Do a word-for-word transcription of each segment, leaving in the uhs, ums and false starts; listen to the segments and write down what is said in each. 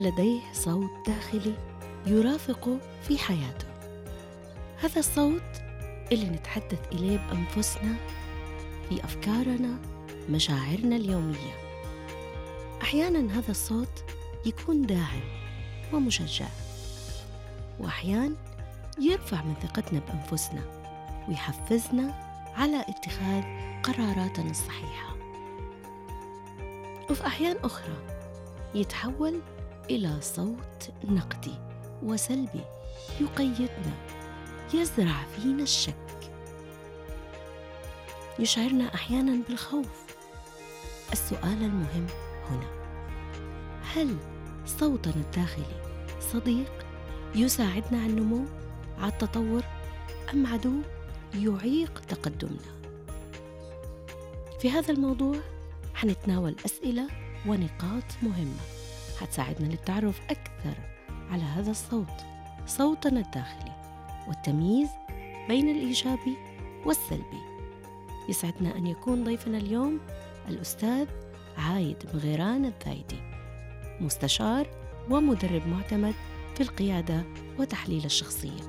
لديه صوت داخلي يرافقه في حياته. هذا الصوت اللي نتحدث إليه بأنفسنا في أفكارنا، مشاعرنا اليومية. أحياناً هذا الصوت يكون داعم ومشجع، وأحياناً يرفع من ثقتنا بأنفسنا ويحفزنا على اتخاذ قراراتنا الصحيحة. وفي أحيان أخرى يتحول إلى صوت نقدي وسلبي يقيدنا، يزرع فينا الشك، يشعرنا أحياناً بالخوف. السؤال المهم هنا: هل صوتنا الداخلي صديق يساعدنا على النمو، على التطور، أم عدو يعيق تقدمنا؟ في هذا الموضوع حنتناول أسئلة ونقاط مهمة حتساعدنا للتعرف أكثر على هذا الصوت، صوتنا الداخلي، والتمييز بين الإيجابي والسلبي. يسعدنا أن يكون ضيفنا اليوم الأستاذ عايد مغيران الذايدي، مستشار ومدرب معتمد في القيادة وتحليل الشخصية.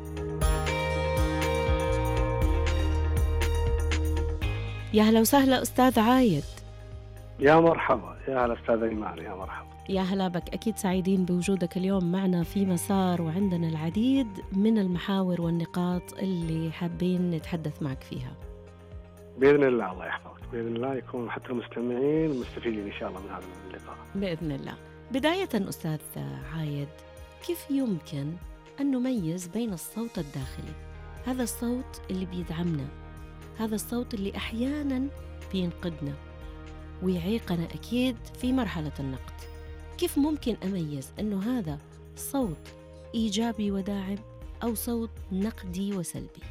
يا هلا وسهلا أستاذ عايد. يا مرحبا. يا هلا أستاذ إيمان. يا مرحبا. يا هلا بك. أكيد سعيدين بوجودك اليوم معنا في مسار، وعندنا العديد من المحاور والنقاط اللي حابين نتحدث معك فيها. بإذن الله، الله يحفظك. بإذن الله يكون حتى المستمعين مستفيدين إن شاء الله من هذا اللقاء بإذن الله. بداية أستاذ عايد، كيف يمكن أن نميز بين الصوت الداخلي، هذا الصوت اللي بيدعمنا، هذا الصوت اللي أحياناً بينقدنا ويعيقنا أكيد في مرحلة النقد، كيف ممكن أميز أنه هذا صوت إيجابي وداعم أو صوت نقدي وسلبي؟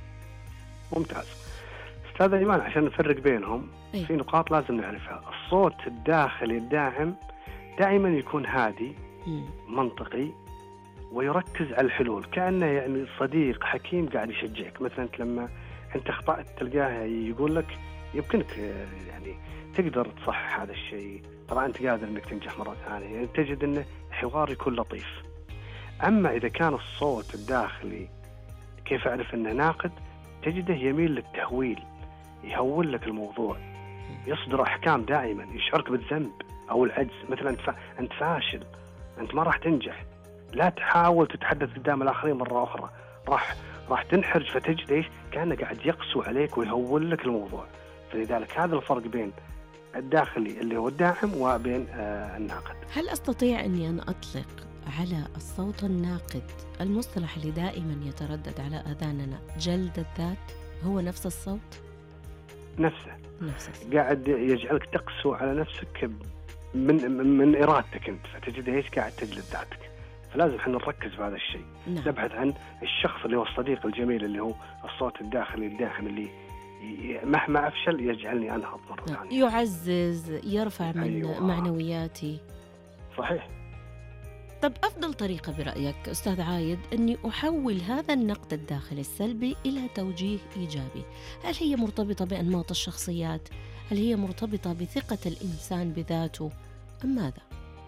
ممتاز أستاذ إيمان. عشان نفرق بينهم أي. في نقاط لازم نعرفها. الصوت الداخلي الداعم دائما يكون هادي م. منطقي ويركز على الحلول، كأنه يعني صديق حكيم قاعد يشجعك. مثلا لما أنت أخطأت تلقاه يقول لك يمكنك يعني تقدر تصحح هذا الشيء، طبعا أنت قادر أنك تنجح مرة ثانية. يعني تجد أن الحوار يكون لطيف. أما إذا كان الصوت الداخلي كيف أعرف أنه ناقد؟ تجده يميل للتهويل، يهول لك الموضوع، يصدر أحكام دائما، يشعرك بالذنب أو العجز. مثلا أنت, فا... أنت فاشل، أنت ما راح تنجح، لا تحاول تتحدث قدام الآخرين مرة أخرى، راح راح تنحرج. فتجد إيش؟ كأنه قاعد يقسو عليك ويهول لك الموضوع. فلذلك هذا الفرق بين الداخلي اللي هو الداعم وبين آه الناقد. هل أستطيع أني أن أطلق على الصوت الناقد المصطلح اللي دائما يتردد على آذاننا جلد الذات؟ هو نفس الصوت؟ نفسه نفس الصوت. قاعد يجعلك تقسو على نفسك من من إرادتك أنت، فتجد إيش؟ قاعد تجلد ذاتك. فلازم احنا نركز بهذا الشيء. نعم. نبحث عن الشخص اللي هو الصديق الجميل اللي هو الصوت الداخلي الداعم اللي مهما أفشل يجعلني أنهض مرة ثانية. نعم. يعزز، يرفع من أيوة. معنوياتي. صحيح. طب أفضل طريقة برأيك أستاذ عايد أني أحول هذا النقد الداخلي السلبي إلى توجيه إيجابي؟ هل هي مرتبطة بأنماط الشخصيات؟ هل هي مرتبطة بثقة الإنسان بذاته؟ أم ماذا؟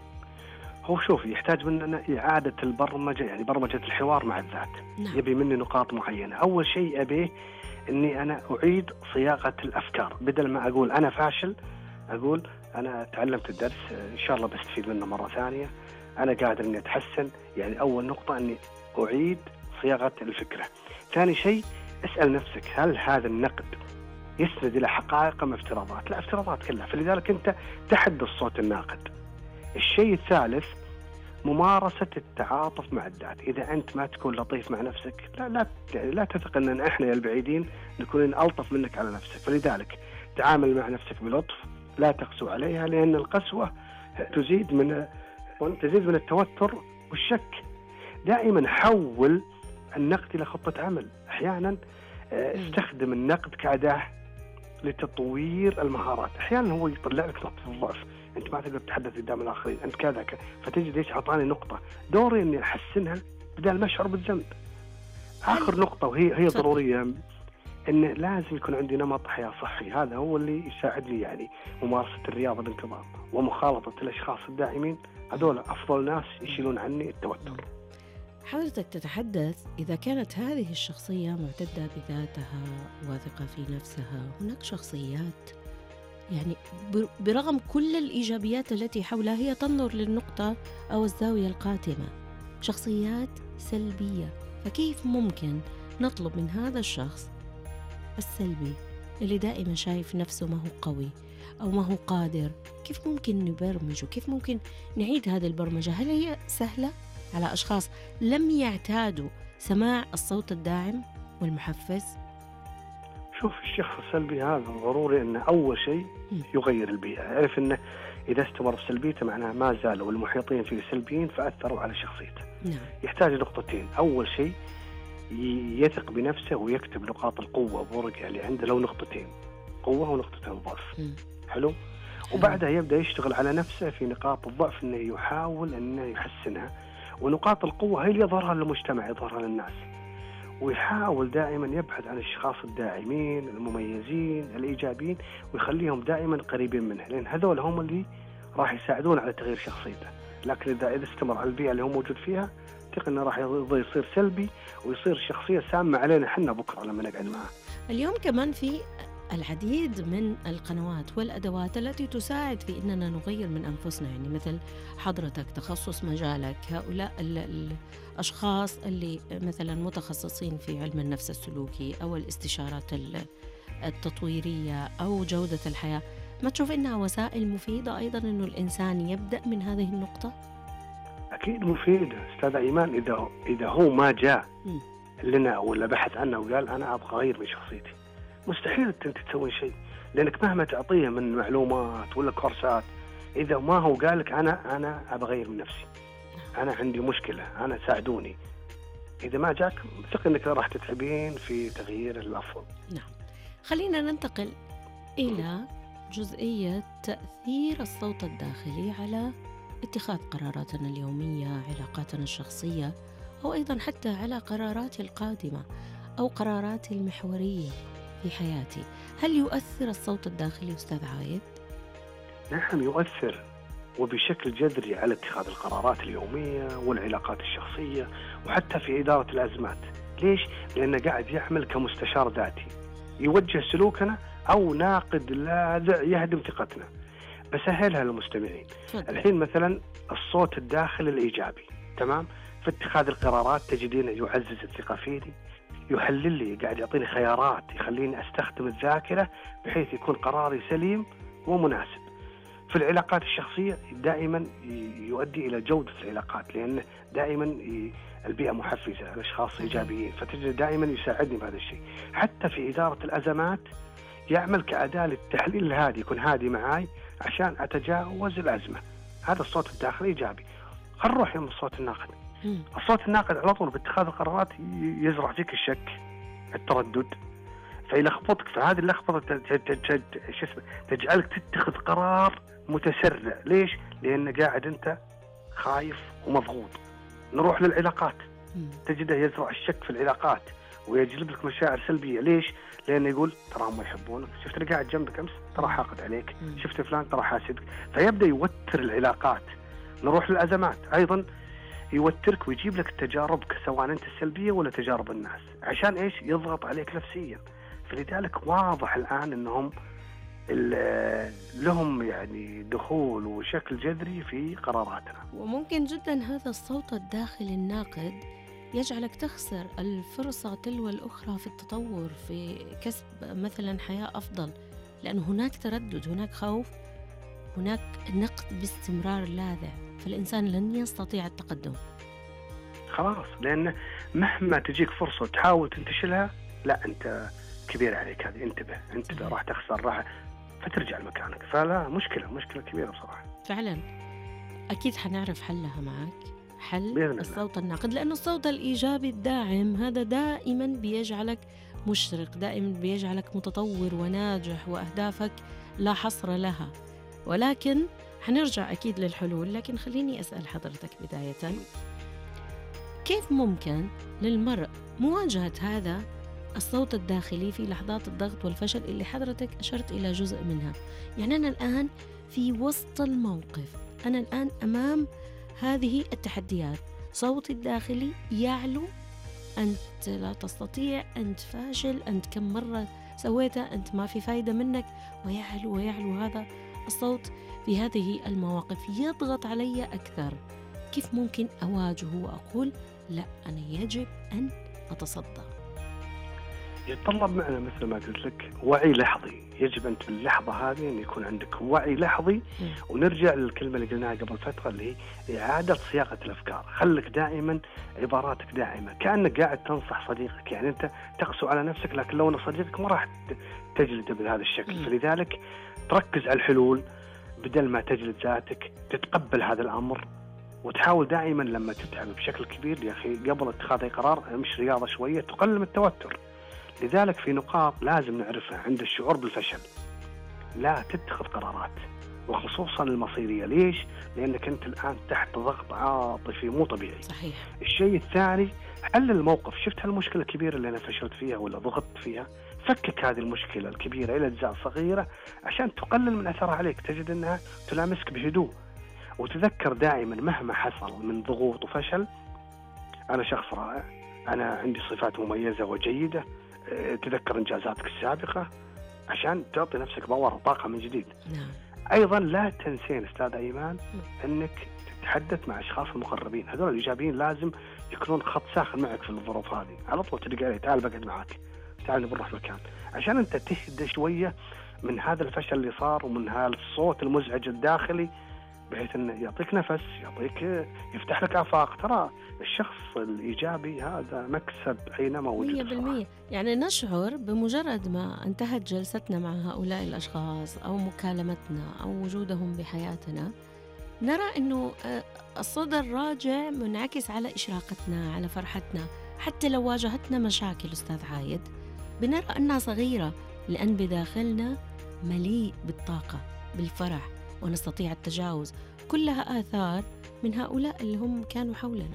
هو شوف، يحتاج مننا إعادة البرمجة، يعني برمجة الحوار مع الذات. نعم. يبي مني نقاط معينة. أول شيء أبيه أني أنا أعيد صياغة الأفكار، بدل ما أقول أنا فاشل أقول أنا تعلمت الدرس، إن شاء الله بستفيد منه مرة ثانية، أنا قادر أني أتحسن. يعني أول نقطة أني أعيد صياغة الفكرة. ثاني شيء اسأل نفسك، هل هذا النقد يسند إلى حقائق أم افتراضات؟ لا، افتراضات كلها. فلذلك أنت تحدى الصوت الناقد. الشيء الثالث ممارسة التعاطف مع الذات. إذا أنت ما تكون لطيف مع نفسك، لا لا يعني لا تثق أن إحنا يا البعيدين نكون ألطف منك على نفسك. فلذلك تعامل مع نفسك بلطف، لا تقسو عليها، لأن القسوة تزيد من تزيد من التوتر والشك. دائما حول النقد إلى خطة عمل. أحيانا استخدم النقد كأداة لتطوير المهارات. أحيانا هو يطلع لك نقطة الضعف، أنت ما تقدر تتحدث قدام الآخرين، أنت كذا كذا، فتجد إيش؟ أعطاني نقطة، دوري إني أحسنها بدل ما أشعر بالذنب. آخر نقطة وهي هي ضرورية، إن لازم يكون عندي نمط حياة صحي، هذا هو اللي يساعدني يعني ممارسة الرياضة بانتظام ومخالطة الأشخاص الداعمين، هذول أفضل ناس يشيلون عني التوتر. حضرتك تتحدث إذا كانت هذه الشخصية معتدة بذاتها واثقة في نفسها، هناك شخصيات يعني برغم كل الإيجابيات التي حولها هي تنظر للنقطة أو الزاوية القاتمة، شخصيات سلبية. فكيف ممكن نطلب من هذا الشخص السلبي اللي دائما شايف نفسه ما هو قوي أو ما هو قادر، كيف ممكن نبرمجه؟ كيف ممكن نعيد هذه البرمجة؟ هل هي سهلة على أشخاص لم يعتادوا سماع الصوت الداعم والمحفز؟ شوف، الشخص السلبي هذا ضروري أنه أول شيء يغير البيئة. عرف أنه إذا استمر في سلبيته معناه ما زالوا المحيطين فيه سلبيين فأثروا على شخصيته. نعم. يحتاج نقطتين، أول شيء يثق بنفسه ويكتب نقاط القوة بورقة اللي عنده، لو نقطتين قوة ونقطتين ضعف. حلو. وبعدها يبدأ يشتغل على نفسه في نقاط الضعف، أنه يحاول أنه يحسنها، ونقاط القوة هي اللي يظهرها للمجتمع، يظهرها للناس، ويحاول دائما يبحث عن الأشخاص الداعمين المميزين الإيجابيين ويخليهم دائما قريبين منه، لأن هذول هم اللي راح يساعدون على تغيير شخصيته. لكن إذا إذا استمر على البيئة اللي هو موجود فيها أعتقد أنه راح يصير سلبي ويصير شخصية سامة علينا حنا بكرة لما نقعد معه. اليوم كمان في العديد من القنوات والأدوات التي تساعد في أننا نغير من أنفسنا، يعني مثل حضرتك تخصص مجالك، هؤلاء الأشخاص اللي مثلا متخصصين في علم النفس السلوكي أو الاستشارات التطويرية أو جودة الحياة، ما تشوف إنها وسائل مفيدة أيضا إنه الإنسان يبدأ من هذه النقطة؟ أكيد مفيدة أستاذ إيمان. إذا إذا هو ما جاء م. لنا ولا بحث عنه وقال أنا أبغى أغير من شخصيتي، مستحيل أنت تسوي شيء، لأنك مهما تعطيه من معلومات ولا كورسات، إذا ما هو قالك أنا أنا أبغى أغير من نفسي، أنا عندي مشكلة، أنا ساعدوني، إذا ما جاك ثق أنك راح تتعبين في تغيير الأفضل. نعم. خلينا ننتقل إلى جزئية تأثير الصوت الداخلي على اتخاذ قراراتنا اليومية، علاقاتنا الشخصية، أو أيضا حتى على قراراتي القادمة أو قراراتي المحورية في حياتي. هل يؤثر الصوت الداخلي أستاذ عايد؟ نعم يؤثر، وبشكل جذري على اتخاذ القرارات اليومية والعلاقات الشخصية وحتى في إدارة الأزمات. ليش؟ لأنه قاعد يعمل كمستشار ذاتي، يوجه سلوكنا أو ناقد لاذع يهدم ثقتنا. بسهلها للمستمعين. الحين مثلا الصوت الداخلي الإيجابي، تمام، في اتخاذ القرارات تجدين يعزز الثقة فيني، يحلل لي، قاعد يعطيني خيارات يخليني أستخدم الذاكرة بحيث يكون قراري سليم ومناسب. في العلاقات الشخصية دائما يؤدي إلى جودة العلاقات، لأن دائما البيئة محفزة، الأشخاص إيجابيين، فتجد دائما يساعدني بهذا الشيء. حتى في إدارة الأزمات يعمل كأداة للتحليل الهادي، يكون هادي معاي عشان أتجاوز الأزمة. هذا الصوت الداخلي إيجابي. خل نروح يوم الصوت الناقد. الصوت الناقد على طول باتخاذ القرارات يزرع فيك الشك، التردد، فيلخبطك، فهذه اللخبطة تجعلك تتخذ قرار متسرع. ليش؟ لأن قاعد أنت خايف ومضغوط. نروح للعلاقات، تجده يزرع الشك في العلاقات ويجلب لك مشاعر سلبية. ليش؟ لأنه يقول ترى ما يحبونك، شفت اللي قاعد جنبك أمس ترى حاقد عليك، شفت فلان ترى حاسدك، فيبدأ يوتر العلاقات. نروح للأزمات أيضا، يوترك ويجيب لك تجاربك سواء أنت السلبية ولا تجارب الناس، عشان إيش؟ يضغط عليك نفسيا. فلذلك واضح الآن أنهم لهم يعني دخول وشكل جذري في قراراتنا. وممكن جدا هذا الصوت الداخلي الناقد يجعلك تخسر الفرصة تلو الأخرى في التطور، في كسب مثلا حياة أفضل، لأن هناك تردد، هناك خوف، هناك نقد باستمرار لاذع، فالإنسان لن يستطيع التقدم. خلاص، لأن مهما تجيك فرصة تحاول تنتشلها، لا أنت كبير عليك، هذه انتبه انتبه راح تخسر، راح فترجع لمكانك. فلا، مشكلة مشكلة كبيرة بصراحة. فعلا أكيد حنعرف حلها معك، حل الصوت الناقد، لأنه الصوت الإيجابي الداعم هذا دائما بيجعلك مشرق، دائما بيجعلك متطور وناجح وأهدافك لا حصر لها. ولكن حنرجع أكيد للحلول، لكن خليني أسأل حضرتك بداية، كيف ممكن للمرء مواجهة هذا الصوت الداخلي في لحظات الضغط والفشل اللي حضرتك أشرت إلى جزء منها. يعني أنا الآن في وسط الموقف، أنا الآن أمام هذه التحديات، صوتي الداخلي يعلو: أنت لا تستطيع، أنت فاشل، أنت كم مرة سويتها، أنت ما في فايدة منك، ويعلو ويعلو هذا الصوت في هذه المواقف، يضغط علي أكثر. كيف ممكن أواجهه وأقول لا، أنا يجب أن أتصدى؟ يتطلب معنا مثل ما قلت لك وعي لحظي. يجب أنت في اللحظة هذه أن يكون عندك وعي لحظي. م. ونرجع للكلمة اللي قلناها قبل فترة اللي هي إعادة صياغة الأفكار. خلك دائما عباراتك داعمة، كأنك قاعد تنصح صديقك. يعني أنت تقسو على نفسك، لكن لو أنا صديقك ما راح تجلده بهذا الشكل. م. فلذلك تركز على الحلول بدل ما تجلد ذاتك. تتقبل هذا الأمر وتحاول دائما لما تتعب بشكل كبير يا أخي قبل اتخاذ أي قرار امشي رياضة شوية تقلل من التوتر. لذلك في نقاط لازم نعرفها عند الشعور بالفشل. لا تتخذ قرارات وخصوصا المصيرية. ليش؟ لأنك أنت الآن تحت ضغط عاطفي مو طبيعي. صحيح. الشيء الثاني، حل الموقف. شفت هالمشكلة الكبيرة اللي أنا فشلت فيها ولا ضغطت فيها؟ فكك هذه المشكلة الكبيرة إلى أجزاء صغيرة عشان تقلل من أثرها عليك. تجد أنها تلامسك بهدوء. وتذكر دائما مهما حصل من ضغوط وفشل، أنا شخص رائع، أنا عندي صفات مميزة وجيدة. تذكر إنجازاتك السابقة عشان تعطي نفسك باور وطاقة من جديد. نعم. أيضا لا تنسين أستاذ أيمان أنك تتحدث مع أشخاص المقربين. هذول الإيجابيين لازم يكونون خط ساخن معك في الظروف هذه. على طول تلقى عليه: تعال بقعد معك، تعال بنروح مكان، عشان أنت تهدى شوية من هذا الفشل اللي صار ومن هذا الصوت المزعج الداخلي، بحيث أنه يعطيك نفس، يعطيك يفتح لك آفاق. ترى الشخص الإيجابي هذا مكسب حينما وجد. مية بالمية. يعني نشعر بمجرد ما انتهت جلستنا مع هؤلاء الأشخاص أو مكالمتنا أو وجودهم بحياتنا، نرى أنه الصدى الراجع منعكس على إشراقتنا، على فرحتنا. حتى لو واجهتنا مشاكل أستاذ عايد، بنرى أنها صغيرة لأن بداخلنا مليء بالطاقة، بالفرح، ونستطيع التجاوز. كلها آثار من هؤلاء اللي هم كانوا حولنا.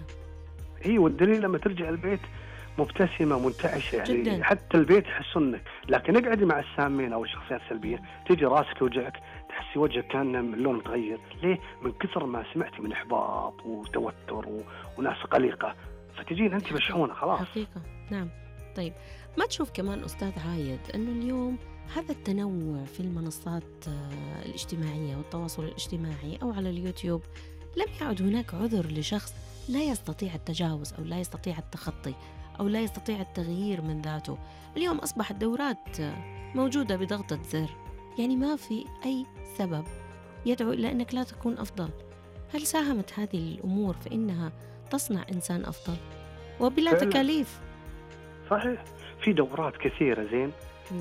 هي والدليل لما ترجع البيت مبتسمة منتعشة، يعني جداً. حتى البيت يحسونك. لكن اقعدي مع السامين أو الشخصيات السلبية تيجي راسك يوجعك، تحسي وجهك كان اللون متغير. ليه؟ من كثر ما سمعتي من إحباط وتوتر و... وناس قلقة، فتجين أنت مشحونة خلاص. حقيقة. نعم. طيب، ما تشوف كمان أستاذ عايد أنه اليوم هذا التنوع في المنصات الاجتماعية والتواصل الاجتماعي أو على اليوتيوب لم يعد هناك عذر لشخص لا يستطيع التجاوز أو لا يستطيع التخطي أو لا يستطيع التغيير من ذاته؟ اليوم أصبحت دورات موجودة بضغطة زر. يعني ما في أي سبب يدعو إلى أنك لا تكون أفضل. هل ساهمت هذه الأمور في أنها تصنع إنسان أفضل وبلا فعلا. تكاليف؟ صحيح، في دورات كثيرة زين م.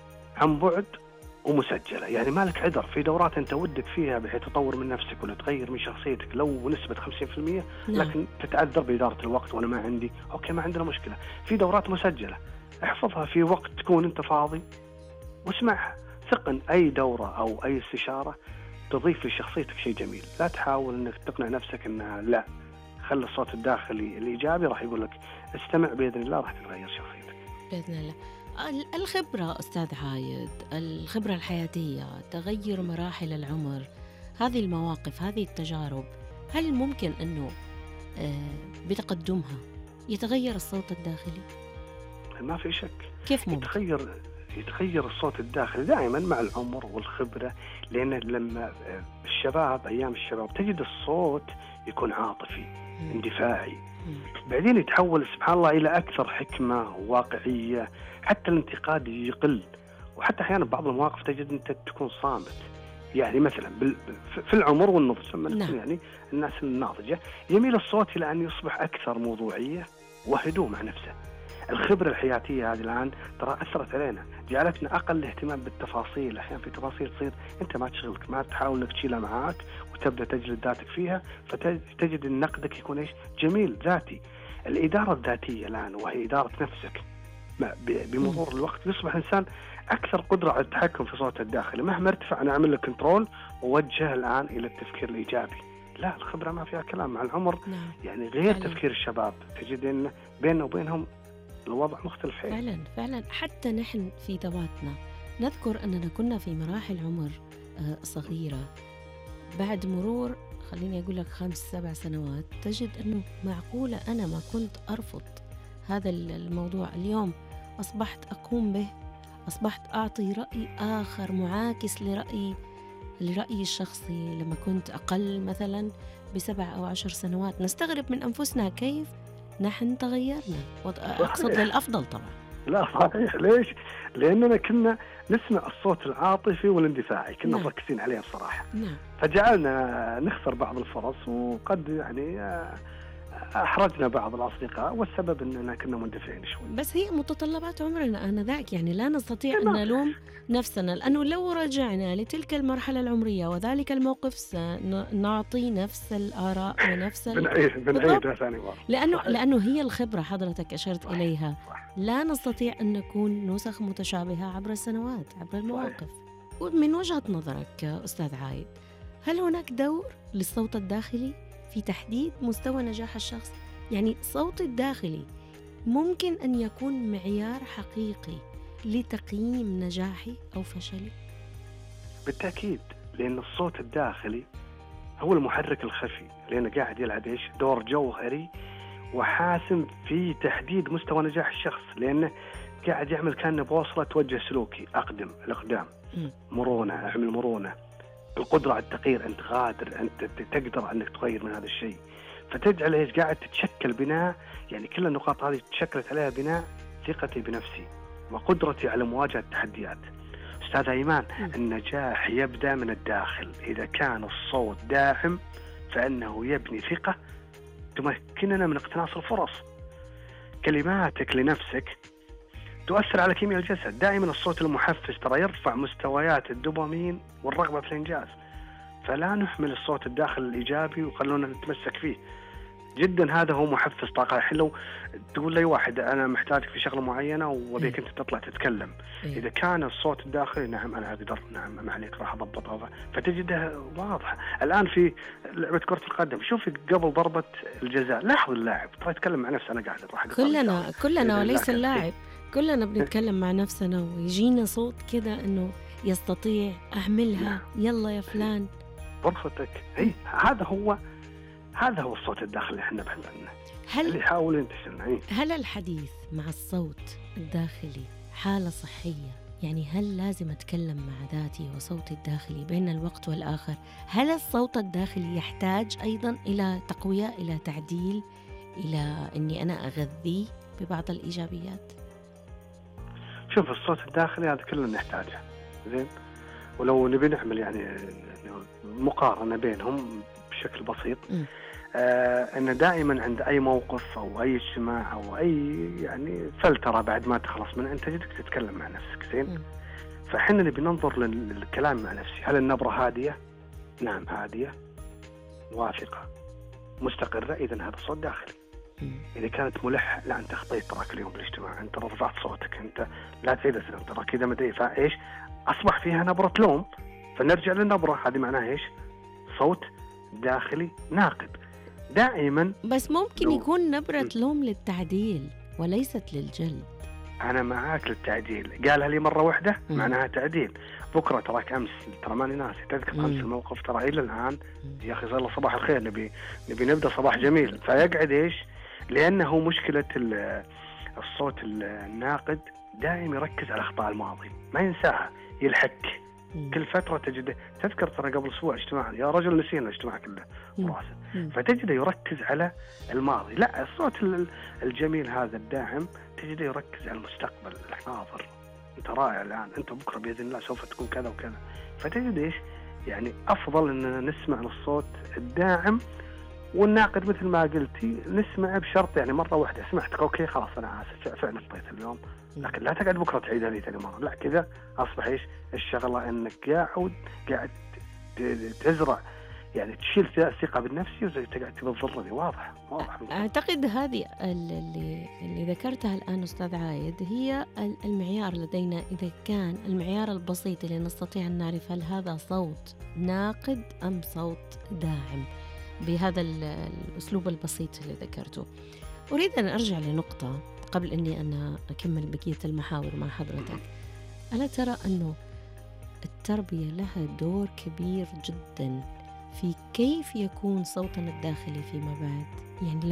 عن بعد ومسجلة. يعني مالك عذر في دورات أنت ودك فيها بحيث تطور من نفسك ولا تغير من شخصيتك لو نسبة خمسين بالمئة، لكن تتعذر بإدارة الوقت وأنا ما عندي. أوكي، ما عندنا مشكلة. في دورات مسجلة احفظها في وقت تكون أنت فاضي واسمعها. ثقن أي دورة أو أي استشارة تضيف لشخصيتك شيء جميل. لا تحاول أنك تقنع نفسك أنها لا. خلي الصوت الداخلي الإيجابي راح يقول لك استمع، بإذن الله راح تتغير شخصيتك بإذن الله. الخبرة أستاذ عايد، الخبرة الحياتية، تغير مراحل العمر، هذه المواقف، هذه التجارب، هل ممكن أنه بتقدمها يتغير الصوت الداخلي؟ ما في شك. كيف ممكن؟ يتغير يتغير الصوت الداخلي دائما مع العمر والخبرة. لأن لما الشباب أيام الشباب تجد الصوت يكون عاطفي م. اندفاعي، م. بعدين يتحول سبحان الله إلى أكثر حكمة وواقعية. حتى الانتقاد يقل، وحتى أحيانا بعض المواقف تجد أنت تكون صامت. يعني مثلا في العمر والنضج لما نكون يعني الناس الناضجة يميل الصوت إلى أن يصبح أكثر موضوعية وهدوء مع نفسه. الخبرة الحياتية هذه الآن ترى أثرت علينا، جعلتنا أقل اهتمام بالتفاصيل. أحيانا في تفاصيل تصير أنت ما تشغلك، ما تحاول إنك تشيلها معاك وتبدأ تجلد ذاتك فيها، فتجد أن نقدك يكون إيش؟ جميل، ذاتي. الإدارة الذاتية الآن وهي إدارة نفسك بمرور الوقت يصبح إنسان أكثر قدرة على التحكم في صوته الداخلي. مهما ارتفع أنا أعمل لك كنترول ووجه الآن إلى التفكير الإيجابي. لا، الخبرة ما فيها كلام مع العمر. يعني غير تفكير الشباب، تجد أن بيننا وبينهم الوضع مختلف. فعلا فعلا حتى نحن في ذواتنا نذكر أننا كنا في مراحل عمر صغيرة، بعد مرور خليني أقول لك خمس سبع سنوات تجد أنه معقولة أنا ما كنت أرفض هذا الموضوع، اليوم أصبحت أقوم به، أصبحت أعطي رأي آخر معاكس لرأيي لرأيي الشخصي لما كنت أقل مثلا بسبع أو عشر سنوات. نستغرب من أنفسنا كيف نحن تغيرنا، أقصد للأفضل طبعا. لا صحيح. ليش؟ لأننا كنا نسمع الصوت العاطفي والاندفاعي، كنا نعم. مركزين عليه الصراحة. نعم. فجعلنا نخسر بعض الفرص، وقد يعني أحرجنا بعض الأصدقاء، والسبب أننا كنا مندفعين شوي. بس هي متطلبات عمرنا آنذاك، يعني لا نستطيع أن نلوم نفسنا، لأنه لو رجعنا لتلك المرحلة العمرية وذلك الموقف سنعطي نفس الآراء ونفس بنعيد بنعيدها ثاني مرة، لأنه لأنه هي الخبرة حضرتك أشرت صحيح. إليها صحيح. لا نستطيع أن نكون نسخ متشابهة عبر السنوات، عبر المواقف. ومن وجهة نظرك أستاذ عايد، هل هناك دور للصوت الداخلي في تحديد مستوى نجاح الشخص؟ يعني الصوت الداخلي ممكن أن يكون معيار حقيقي لتقييم نجاحي أو فشلي؟ بالتأكيد، لأن الصوت الداخلي هو المحرك الخفي، لأنه قاعد يلعب إيش؟ دور جوهري وحاسم في تحديد مستوى نجاح الشخص، لأنه قاعد يعمل كأنه بوصلة توجه سلوكي، أقدم الأقدام، مرونة، أعمل مرونة، القدرة على التغيير، أنت قادر، أنت تقدر أنك تغير من هذا الشيء. فتجعل إيش؟ قاعد تتشكل بناء، يعني كل النقاط هذه تشكلت عليها بناء ثقتي بنفسي وقدرتي على مواجهة التحديات. أستاذ أيمان، النجاح يبدأ من الداخل. إذا كان الصوت داعم فإنه يبني ثقة تمكننا من اقتناص الفرص. كلماتك لنفسك تؤثر على كيمياء الجسد. دائما الصوت المحفز ترى يرفع مستويات الدوبامين والرغبة في الإنجاز. فلا نحمل الصوت الداخل الإيجابي وخلونا نتمسك فيه جدا، هذا هو محفز طاقة. الحين لو تقول لي واحد أنا محتاجك في شغلة معينة وبيك أنت تطلع تتكلم، إذا كان الصوت الداخلي نعم أنا أقدر، نعم ما عليك راح أضبطها، فتجدها واضحة. الآن في لعبة كرة القدم، شوف قبل ضربة الجزاء لاحظ اللاعب ترى يتكلم مع نفسه، أنا قاعد راح كلنا كلنا وليس اللاعب، كلنا بنتكلم مع نفسنا ويجينا صوت كده إنه يستطيع أعملها، يلا يا فلان فرصتك. هي هذا هو هذا هو الصوت الداخلي اللي احنا نبحث عنه، هل اللي يحاول ينتشر. هل الحديث مع الصوت الداخلي حالة صحية؟ يعني هل لازم أتكلم مع ذاتي وصوتي الداخلي بين الوقت والآخر؟ هل الصوت الداخلي يحتاج أيضا إلى تقوية، إلى تعديل، إلى أني أنا أغذيه ببعض الإيجابيات؟ شوف الصوت الداخلي هذا كله نحتاجه، زين، ولو نبي نعمل يعني مقارنة بينهم بشكل بسيط، آه أن دائما عند أي موقف أو أي اجتماع أو أي يعني فلترة بعد ما تخلص منه أنت جدك تتكلم مع نفسك، زين. فحنا نبي ننظر للكلام مع نفسي، هل النبرة هادية؟ نعم هادية، واثقة، مستقرة، إذن هذا صوت داخلي. إذا كانت ملح، لا أنت أخطيت تراك اليوم بالاجتماع، أنت رفعت صوتك، أنت لا تعيد ترى كذا مدري، فإيش أصبح فيها نبرة لوم، فنرجع للنبرة هذه معناها إيش؟ صوت داخلي ناقد دائما. بس ممكن لو. يكون نبرة لوم للتعديل وليست للجلد. أنا معاك للتعديل، قالها لي مرة واحدة م. معناها تعديل، بكرة تراك أمس ترى ماني ناسي، تذكر م. أمس الموقف ترى إلى الآن يا أخي صار صباح الخير، نبي نبي نبدأ صباح جميل. فيقعد إيش؟ لأنه مشكلة الصوت الناقد دائما يركز على أخطاء الماضي، ما ينساها، يلحق كل فترة تجده. تذكر ترى قبل أسبوع اجتماع يا رجل نسينا الاجتماع كله وراسه، فتجده يركز على الماضي. لا الصوت الجميل هذا الداعم تجده يركز على المستقبل الحاضر، أنت رائع الآن، أنت بكرة بإذن الله سوف تكون كذا وكذا. فتجد إيش يعني أفضل أننا نسمع للصوت الداعم، والناقد مثل ما قلتي نسمع بشرط يعني مرة واحدة سمعتك أوكي خلاص أنا آسف فعلا خطيت اليوم، لكن لا تقعد بكرة تعيدها لي ثاني مرة، لا كذا أصبح إيش الشغلة أنك قاعد قاعد تزرع يعني تشيل ثقة بالنفسي وزي تقعد تبضر لي. واضح واضح. أعتقد هذه اللي اللي ذكرتها الآن أستاذ عايد هي المعيار لدينا، إذا كان المعيار البسيط اللي نستطيع أن نعرف هل هذا صوت ناقد أم صوت داعم بهذا الأسلوب البسيط اللي ذكرته. أريد أن أرجع لنقطة قبل أني أنا أكمل بقية المحاور مع حضرتك، ألا ترى أنه التربية لها دور كبير جدا في كيف يكون صوتنا الداخلي فيما بعد؟ يعني